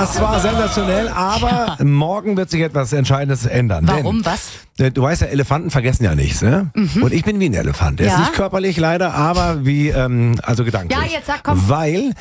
Das war sensationell, aber morgen wird sich etwas Entscheidendes ändern. Warum? Was? Du weißt ja, Elefanten vergessen ja nichts, ne? Und ich bin wie ein Elefant. Er ist nicht körperlich leider, aber wie, also gedanklich. Ja, jetzt sag, komm. Weil,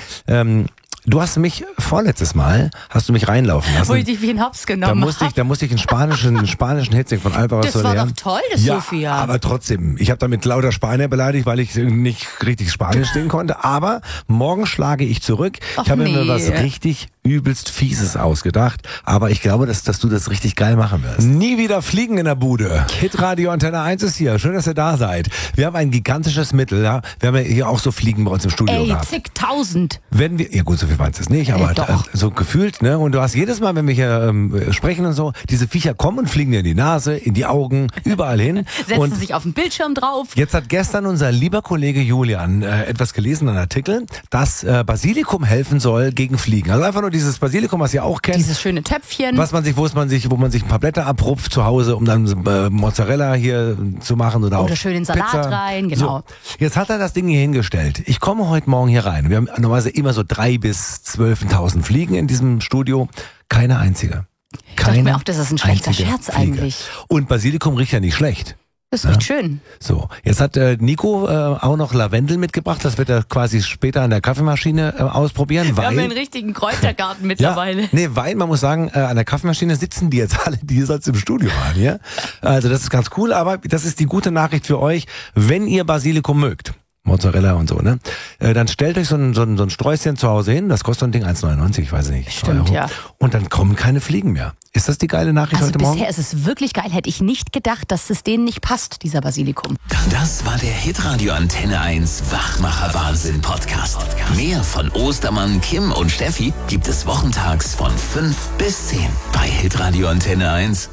du hast mich vorletztes Mal reinlaufen lassen. Wo ich dich wie ein Hops genommen habe. Da musste ich einen spanischen Hit singen von Alvaro Soler. Das war doch toll, das Sophia. Aber trotzdem, ich habe damit lauter Spanier beleidigt, weil ich nicht richtig Spanisch singen konnte. Aber morgen schlage ich zurück. Ich habe mir was richtig übelst Fieses ausgedacht. Aber ich glaube, dass du das richtig geil machen wirst. Nie wieder fliegen in der Bude. Hitradio Antenne 1 ist hier. Schön, dass ihr da seid. Wir haben ein gigantisches Mittel. Ja? Wir haben ja hier auch so Fliegen bei uns im Studio gehabt. Zigtausend. Wenn wir, ja gut, so viel waren es nicht, aber so gefühlt, ne? Und du hast jedes Mal, wenn wir hier sprechen und so, diese Viecher kommen und fliegen dir in die Nase, in die Augen, überall hin. Setzen sich auf den Bildschirm drauf. Jetzt hat gestern unser lieber Kollege Julian etwas gelesen, einen Artikel, dass Basilikum helfen soll gegen Fliegen. Also einfach nur dieses Basilikum, was ihr auch kennt. Dieses schöne Töpfchen. Wo man sich ein paar Blätter abrupft zu Hause, um dann Mozzarella hier zu machen oder schön in Salat Pizza rein, genau. So. Jetzt hat er das Ding hier hingestellt. Ich komme heute Morgen hier rein. Wir haben normalerweise immer so 3.000 bis 12.000 Fliegen in diesem Studio. Keine einzige. Ich dachte mir auch, das ist ein schlechter Scherz eigentlich. Und Basilikum riecht ja nicht schlecht. Das riecht schön. So, jetzt hat Nico auch noch Lavendel mitgebracht. Das wird er quasi später an der Kaffeemaschine ausprobieren. Wir haben einen richtigen Kräutergarten mittlerweile. Weil man muss sagen, an der Kaffeemaschine sitzen die jetzt alle, die sonst im Studio waren. Ja? Also das ist ganz cool, aber das ist die gute Nachricht für euch, wenn ihr Basilikum mögt. Mozzarella und so, ne? Dann stellt euch so ein Sträußchen zu Hause hin, das kostet so ein Ding 1,99, ich weiß nicht. Stimmt, Euro. ja. Und dann kommen keine Fliegen mehr. Ist das die geile Nachricht heute Morgen? Bisher ist es wirklich geil. Hätte ich nicht gedacht, dass es denen nicht passt, dieser Basilikum. Das war der Hitradio Antenne 1 Wachmacher Wahnsinn Podcast. Mehr von Ostermann, Kim und Steffi gibt es wochentags von 5 bis 10 bei Hitradio Antenne 1.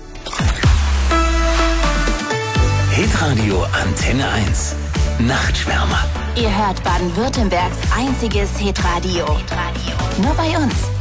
Hitradio Antenne 1. Nachtschwärmer. Ihr hört Baden-Württembergs einziges Hitradio. Nur bei uns.